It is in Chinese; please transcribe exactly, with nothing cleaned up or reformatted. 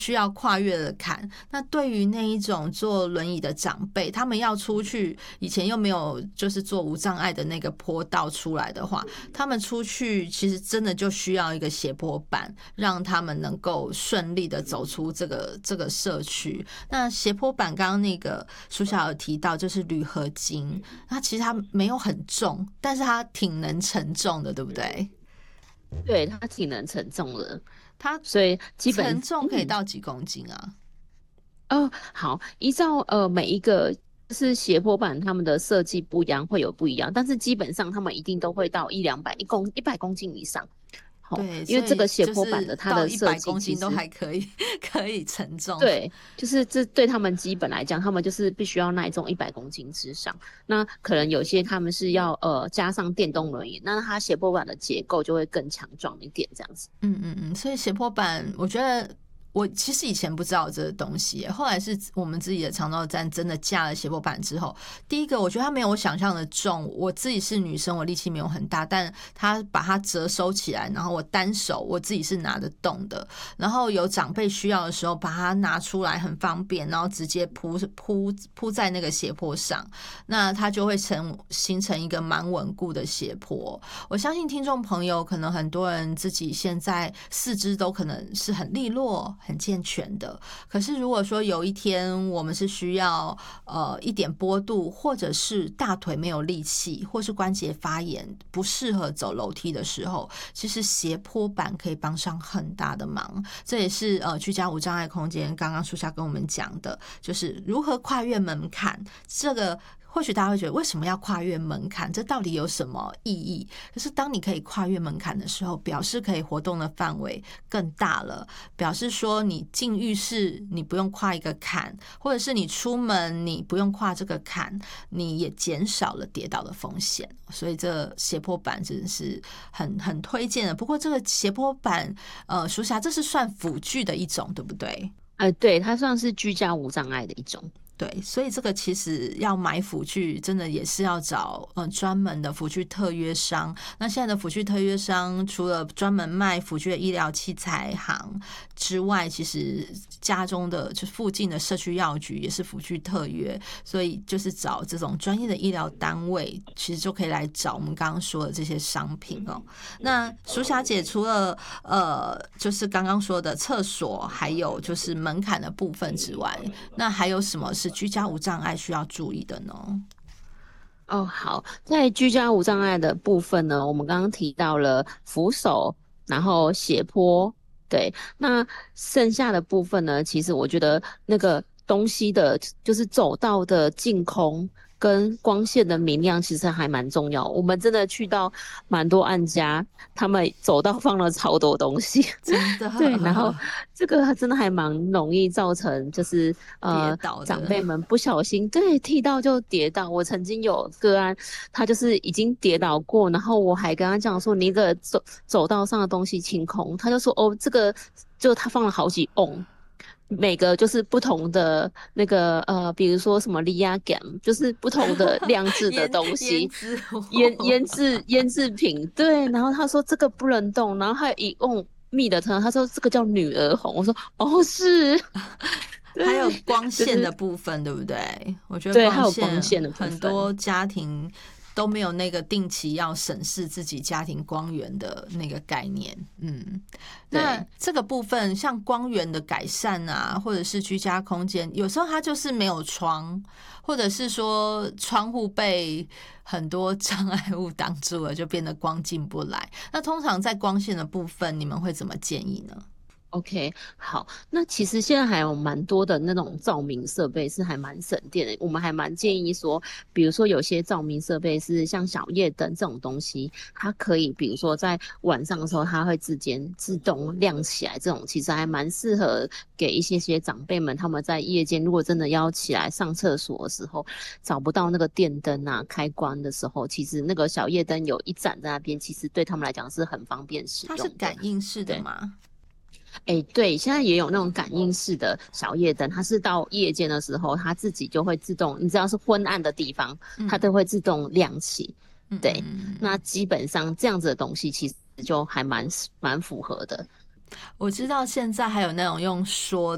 需要跨越的坎。那对于那一种坐轮椅的长辈，他们要出去，以前又没有就是做无障碍的那个坡道出来的话，他们出去其实真的就需要一个斜坡板，让他们能够顺利的走出这个这个社区。那斜坡板刚刚那个苏小有提到，就是铝合金，它其实它没有很重，但是它挺能承重的，对不对？ 对，它挺能承重的。 它所以基本承重可以嗯到几公斤啊？ 哦，好，依照呃每一个就是斜坡板，他们的设计不一样，会有不一样，但是基本上他们一定都会到一两百一公一百公斤以上。好， 对， 因为这所以个斜坡板就是的它到一百的设计公斤都其实还可以可以承重。 对，就是这对他们基本来讲，他们就是必须要耐重一百公斤之上。那可能有些他们是要呃加上电动轮椅，那它斜坡板的结构就会更强壮一点，这样子。 嗯嗯嗯，所以斜坡板，我觉得我其实以前不知道这个东西耶，后来是我们自己的长照站真的架了斜坡板之后，第一个我觉得它没有我想象的重，我自己是女生，我力气没有很大，但它把它折收起来，然后我单手我自己是拿得动的，然后有长辈需要的时候把它拿出来很方便，然后直接铺铺铺在那个斜坡上，那它就会成形成一个蛮稳固的斜坡。我相信听众朋友可能很多人自己现在四肢都可能是很利落很健全的，可是如果说有一天我们是需要呃一点波度，或者是大腿没有力气，或是关节发炎不适合走楼梯的时候，其实斜坡板可以帮上很大的忙。这也是呃居家无障碍空间刚刚苏夏跟我们讲的，就是如何跨越门槛。这个或许大家会觉得为什么要跨越门槛，这到底有什么意义？可是当你可以跨越门槛的时候，表示可以活动的范围更大了，表示说你进浴室你不用跨一个坎，或者是你出门你不用跨这个坎，你也减少了跌倒的风险。所以这斜坡板真的是很很推荐的。不过这个斜坡板呃，苏霞这是算辅具的一种对不对？ 呃，对，它算是居家无障碍的一种。 对，所以这个其实要买辅具，真的也是要找呃专门的辅具特约商。那现在的辅具特约商，除了专门卖辅具的医疗器材行之外，其实家中的就附近的社区药局也是辅具特约，所以就是找这种专业的医疗单位，其实就可以来找我们刚刚说的这些商品哦。那苏霞姐除了呃就是刚刚说的厕所，还有就是门槛的部分之外，那还有什么是居家无障碍需要注意的呢？ 哦，好，在居家无障碍的部分呢，我们刚刚提到了扶手，然后斜坡，对，那剩下的部分呢，其实我觉得那个东西的，就是走道的净空跟光线的明亮，其实还蛮重要。我们真的去到蛮多案家，他们走道放了超多东西， 真的对，然后这个真的还蛮容易造成，就是呃跌倒长的， 辈们不小心对踢到就跌倒。我曾经有个案，他就是已经跌倒过，然后我还跟他讲说，你的走走道上的东西清空，他就说哦，这个就他放了好几瓮。每个就是不同的那个呃，比如说什么利亚感，就是不同的酿制的腌东西， 腌制货腌腌制腌制品，对。然后他说这个不能动，然后还有一瓮蜜的汤，他说这个叫女儿红，我说哦是， 还有对， 光线就是的部分，对不对？我觉得对，还有光线光线的部很分， 多家庭都没有那个定期要审视自己家庭光源的那个概念。嗯，那对。 这个部分像光源的改善啊，或者是居家空间，有时候它就是没有窗，或者是说窗户被很多障碍物挡住了，就变得光进不来。那通常在光线的部分，你们会怎么建议呢？ OK，好，那其实现在还有蛮多的那种照明设备是还蛮省电的，我们还蛮建议说，比如说有些照明设备是像小夜灯这种东西，它可以比如说在晚上的时候它会自间自动亮起来，这种其实还蛮适合给一些些长辈们他们在夜间如果真的要起来上厕所的时候找不到那个电灯啊开关的时候，其实那个小夜灯有一盏在那边，其实对他们来讲是很方便使它是用的。 感应式的对。 吗？ 哎，对，现在也有那种感应式的小夜灯，它是到夜间的时候，它自己就会自动，你只要是昏暗的地方，它嗯都会自动亮起。 嗯对， 嗯嗯。 那基本上这样子的东西其实就还蛮蛮符合的。 我知道现在还有那种用说